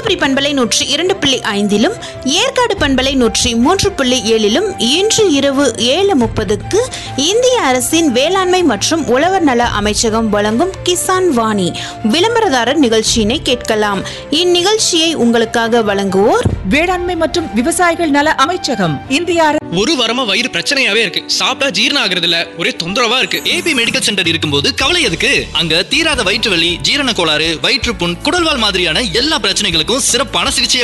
தருமபுரி பண்பலை 102.5 ஏற்காடு பண்பலை 103.7 இன்று இரவு 7:30 இந்திய அரசின் வேளாண்மை மற்றும் உழவர் நல அமைச்சகம் வழங்கும் கிசான் வாணி விளம்பரதாரர் நிகழ்ச்சியினை கேட்கலாம். இந்நிகழ்ச்சியை உங்களுக்காக வழங்குவோர் வேளாண்மை மற்றும் விவசாயிகள் நல அமைச்சகம், இந்திய அரசு. ஒரு வாரமா வயிறு பிரச்சனையாவே இருக்கு. சாப்பிட்டா ஜீரணம் ஆகுறது இல்ல, ஒரே தொந்தரவா இருக்கு. ஏபி மெடிக்கல் சென்டர் இருக்கும்போது கவலை எதுக்கு? அங்க தீராத வயிற்று வலி, ஜீரண கோளாறு, வயிற்றுப்புண், குடல்வால் மாதிரியான எல்லா பிரச்சனைகளுக்கும் சிறப்பான சிகிச்சை